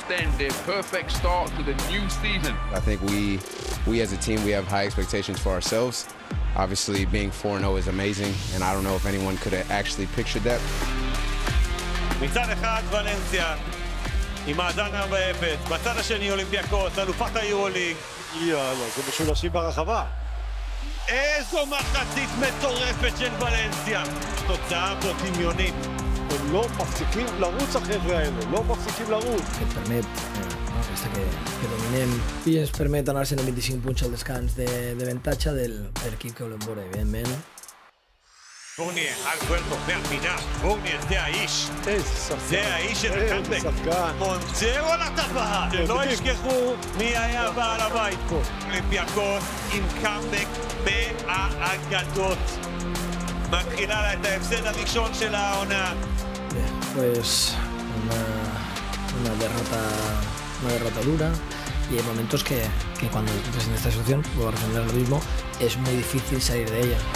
extend their perfect start to the new season. I think we as a team, we have high expectations for ourselves. Obviously, being 4-0 is amazing, and I don't know if anyone could have actually pictured that. מצד אחד ולנסיה עם מאזן 4-0, בצד השני אולימפיאקוס, אלופת היורוליג. יאללה, זה משולשים ברחבה. איזו מחצית מטורפת של ולנסיה. תוצאה פה דמיונית. הם לא מפסיקים לרוץ החבר'ה האלה, לא מפסיקים לרוץ. Hasta que dominem i ens permet anar-se'n a 25 punts al descans d'avantatge del equip que volem veure, evidentment. פורניה, אלברטו, מהפינה, פורניה, זה האיש. זה האיש של הקאמבק. מונצרו לטבעה. שלא ישכחו מי היה בעל הבית פה. אולימפיאקוס עם קאמבק באגדות. מתחילה לה את ההפסד הראשון של העונה. Pues una derrota dura y hay momentos que cuando entras en esta situación, vuelvo a responder lo mismo, es muy difícil salir de ella.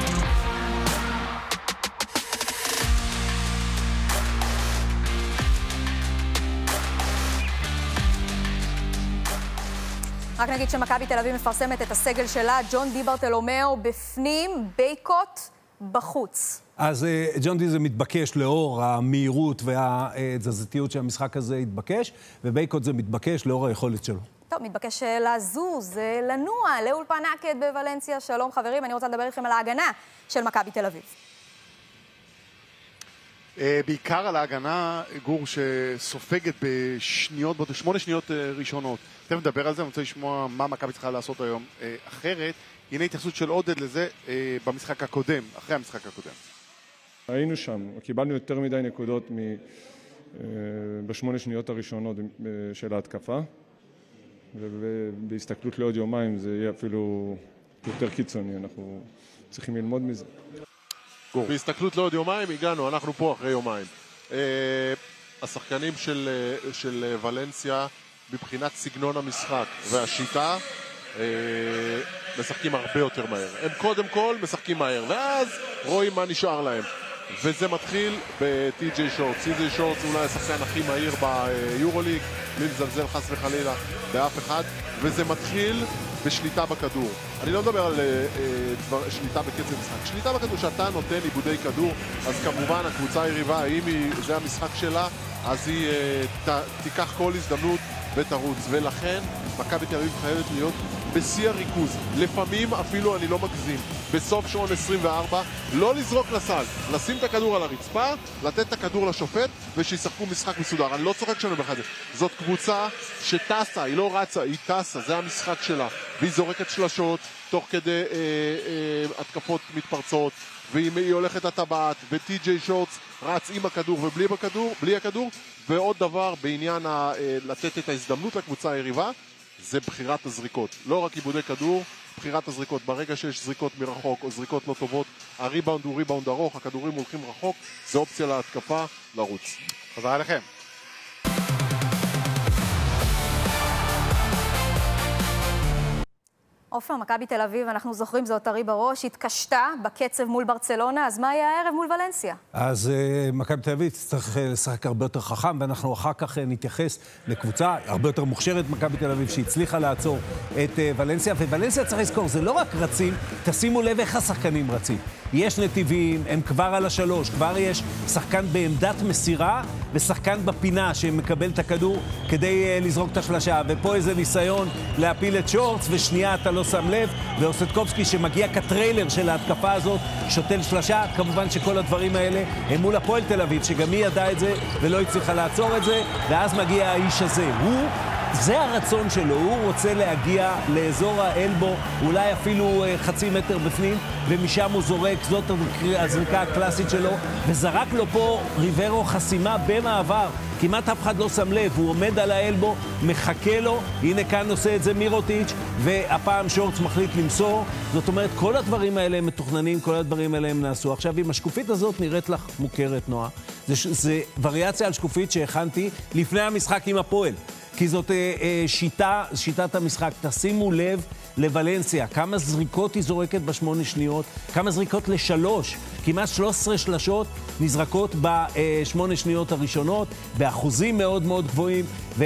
רק נגיד שמכבי תל אביב מפרסמת את הסגל שלה, ג'ון די ברטולומיאו בפנים, בייקוט בחוץ. אז ג'ון די זה מתבקש לאור המהירות והתזזיתיות שהמשחק הזה התבקש, ובייקוט זה מתבקש לאור היכולת שלו. טוב, מתבקש לזוז, לנוע, לאולפן נקד בוולנסיה. שלום חברים, אני רוצה לדבר איתכם על ההגנה של מכבי תל אביב. בעיקר על ההגנה, גור, שסופגת בשניות, 8 שניות ראשונות. תכף נדבר על זה, אני רוצה לשמוע מה מכבי צריכה לעשות היום אחרת. הנה התייחסות של עודד לזה במשחק הקודם, אחרי המשחק הקודם. היינו שם, קיבלנו יותר מדי נקודות בשמונה שניות הראשונות של ההתקפה, ובהסתכלות לעוד יומיים זה יהיה אפילו יותר קיצוני, אנחנו צריכים ללמוד מזה. בהסתכלות לעוד יומיים הגענו, אנחנו פה אחרי יומיים. השחקנים של ולנסיה מבחינת סגנון המשחק והשיטה משחקים הרבה יותר מהר. הם קודם כל משחקים מהר, ואז רואים מה נשאר להם. וזה מתחיל בטי.ג'יי שורטס. טי.ג'יי שורטס אולי השחקן הכי מהיר ביורוליג, בלי לזלזל חס וחלילה באף אחד, וזה מתחיל בשליטה בכדור. אני לא מדבר על שליטה בקצב משחק. שליטה בכדור, שאתה נותן עיבודי כדור, אז כמובן הקבוצה היריבה, אם זה המשחק שלה, אז היא תיקח כל הזדמנות ותרוץ. ולכן מכבי תל אביב חייבת להיות בשיא הריכוז. לפעמים אפילו אני לא מגזים. בסוף שעון 24, לא לזרוק לסל, לשים את הכדור על הרצפה, לתת את הכדור לשופט ושישחקו משחק מסודר. אני לא צוחק שלנו באחד. זאת קבוצה שטסה, היא לא רצה, היא טסה, זה המשחק שלה. והיא זורקת שלשות תוך כדי התקפות מתפרצות, והיא הולכת לטבעת, וטי.ג'יי שורטס רץ עם הכדור ובלי הכדור. ועוד דבר בעניין לתת את ההזדמנות לקבוצה היריבה, זה בחירת הזריקות. לא רק עיבודי כדור, בחירת הזריקות. ברגע שיש זריקות מרחוק או זריקות לא טובות, הריבאונד הוא ריבאונד ארוך, הכדורים הולכים רחוק, זה אופציה להתקפה, לרוץ. חזרה אליכם. עופר, מכבי תל אביב, אנחנו זוכרים, זה אותרי בראש, התקשתה בקצב מול ברצלונה, אז מה יהיה הערב מול ולנסיה? אז מכבי תל אביב צריך לשחק הרבה יותר חכם, ואנחנו אחר כך נתייחס לקבוצה הרבה יותר מוכשרת, מכבי תל אביב, שהצליחה לעצור את ולנסיה, וולנסיה צריך לזכור, זה לא רק רצים, תשימו לב איך השחקנים רצים. יש נתיבים, הם כבר על השלוש, כבר יש שחקן בעמדת מסירה, ושחקן בפינה שמקבל את הכדור כדי לזרוק את השלשה, ופה איזה ניסיון להפיל את שורטס, ושנייה אתה לא שם לב, ואוסטקובסקי שמגיע כטריילר של ההתקפה הזאת, שותל שלשה. כמובן שכל הדברים האלה הם מול הפועל תל אביב, שגם היא ידעה את זה ולא הצליחה לעצור את זה, ואז מגיע האיש הזה. זה הרצון שלו, הוא רוצה להגיע לאזור האלבו, אולי אפילו חצי מטר בפנים, ומשם הוא זורק, זאת הזריקה הקלאסית שלו, וזרק לו פה ריברו חסימה במעבר, כמעט אף אחד לא שם לב, הוא עומד על האלבו, מחכה לו, הנה כאן עושה את זה מירוטיץ', והפעם שורטס מחליט למסור. זאת אומרת, כל הדברים האלה הם מתוכננים, כל הדברים האלה הם נעשו. עכשיו, אם השקופית הזאת נראית לך מוכרת, נועה, זה וריאציה על שקופית שהכנתי לפני המשחק עם הפועל. כי זאת שיטת המשחק. תשימו לב לוולנסיה, כמה זריקות היא זורקת בשמונה שניות, כמה זריקות לשלוש, כמעט 13 שלשות נזרקות בשמונה שניות הראשונות, באחוזים מאוד מאוד גבוהים,